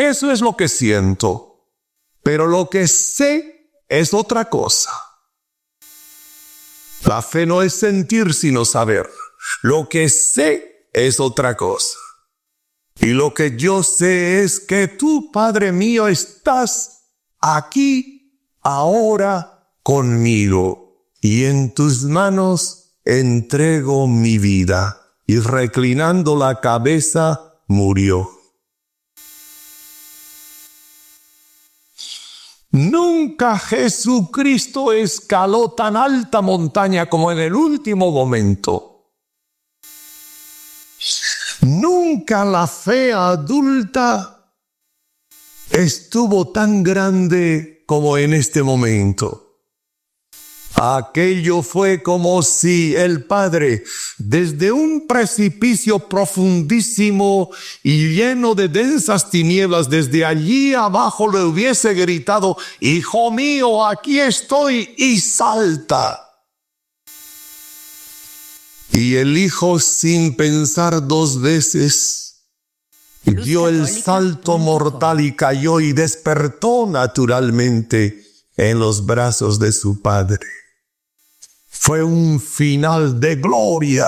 Eso es lo que siento. Pero lo que sé es otra cosa. La fe no es sentir sino saber. Lo que sé es otra cosa. Y lo que yo sé es que tú, Padre mío, estás aquí, ahora, conmigo. Y en tus manos entrego mi vida. Y reclinando la cabeza, murió. Nunca Jesucristo escaló tan alta montaña como en el último momento. Nunca la fe adulta estuvo tan grande como en este momento. Aquello fue como si el Padre, desde un precipicio profundísimo y lleno de densas tinieblas, desde allí abajo le hubiese gritado: Hijo mío, aquí estoy, y salta. Y el Hijo, sin pensar dos veces, dio el salto mortal y cayó y despertó naturalmente en los brazos de su Padre. Fue un final de gloria.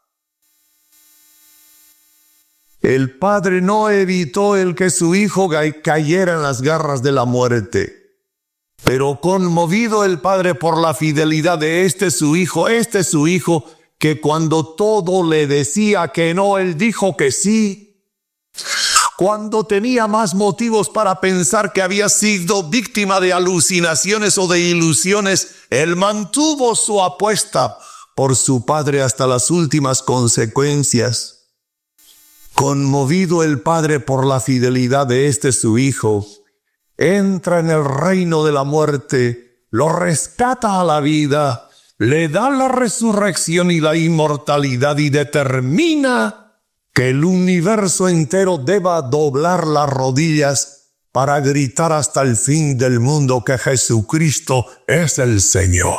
El Padre no evitó el que su Hijo cayera en las garras de la muerte. Pero conmovido el Padre por la fidelidad de su Hijo, que cuando todo le decía que no, Él dijo que sí. Cuando tenía más motivos para pensar que había sido víctima de alucinaciones o de ilusiones, Él mantuvo su apuesta por su Padre hasta las últimas consecuencias. Conmovido el Padre por la fidelidad de su Hijo, entra en el reino de la muerte, lo rescata a la vida, le da la resurrección y la inmortalidad y determina que el universo entero deba doblar las rodillas para gritar hasta el fin del mundo que Jesucristo es el Señor.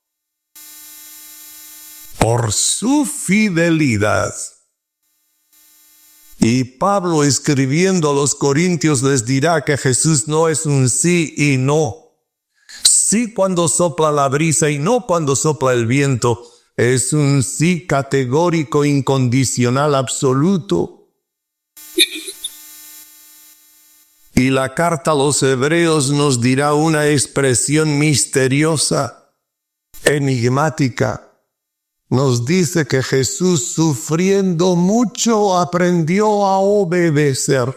Por su fidelidad. Y Pablo, escribiendo a los Corintios, les dirá que Jesús no es un sí y no. Sí cuando sopla la brisa y no cuando sopla el viento. Es un sí categórico, incondicional, absoluto. Y la carta a los Hebreos nos dirá una expresión misteriosa, enigmática. Nos dice que Jesús, sufriendo mucho, aprendió a obedecer.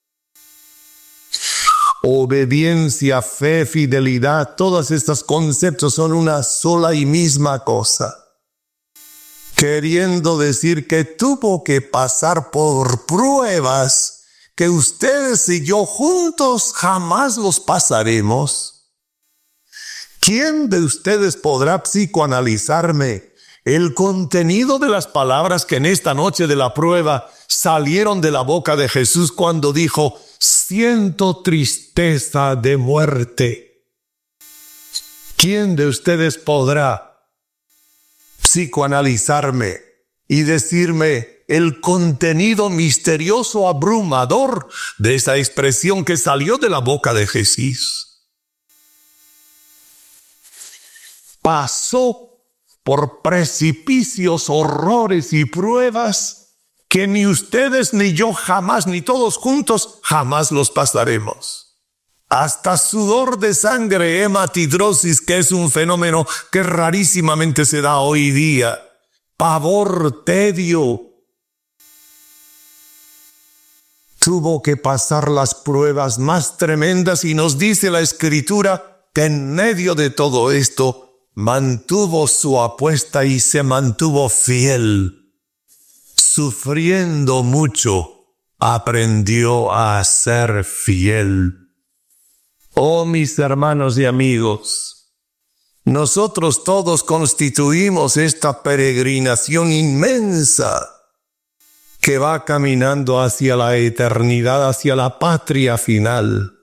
Obediencia, fe, fidelidad, todos estos conceptos son una sola y misma cosa. Queriendo decir que tuvo que pasar por pruebas que ustedes y yo juntos jamás los pasaremos. ¿Quién de ustedes podrá psicoanalizarme el contenido de las palabras que en esta noche de la prueba salieron de la boca de Jesús cuando dijo: siento tristeza de muerte? ¿Quién de ustedes podrá psicoanalizarme y decirme el contenido misterioso, abrumador de esa expresión que salió de la boca de Jesús? Pasó por precipicios, horrores y pruebas que ni ustedes ni yo jamás, ni todos juntos, jamás los pasaremos. Hasta sudor de sangre, hematidrosis, que es un fenómeno que rarísimamente se da hoy día. Pavor, tedio. Tuvo que pasar las pruebas más tremendas y nos dice la Escritura que en medio de todo esto mantuvo su apuesta y se mantuvo fiel. Sufriendo mucho, aprendió a ser fiel. Oh, mis hermanos y amigos, nosotros todos constituimos esta peregrinación inmensa que va caminando hacia la eternidad, hacia la patria final.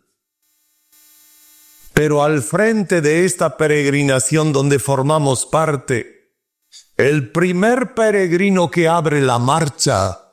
Pero al frente de esta peregrinación donde formamos parte, el primer peregrino que abre la marcha